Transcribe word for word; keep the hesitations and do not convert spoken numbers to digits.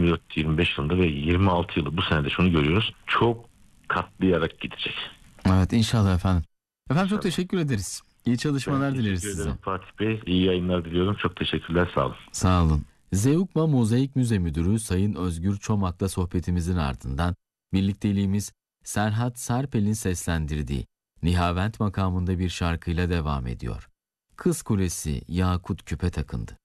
yirmi dört yirmi beş yılında ve yirmi altı yılı bu senede şunu görüyoruz. Çok katlayarak gidecek. Evet, inşallah efendim. Efendim çok İnşallah. teşekkür ederiz. İyi çalışmalar Ben dileriz teşekkür size. ederim Fatih Bey. İyi yayınlar diliyorum. Çok teşekkürler. Sağ olun. Sağ olun. Zeugma Mozaik Müze Müdürü Sayın Özgür Çomak'la sohbetimizin ardından birlikteliğimiz Serhat Sarpel'in seslendirdiği Nihavent makamında bir şarkıyla devam ediyor. Kız Kulesi Yakut Küpe takındı.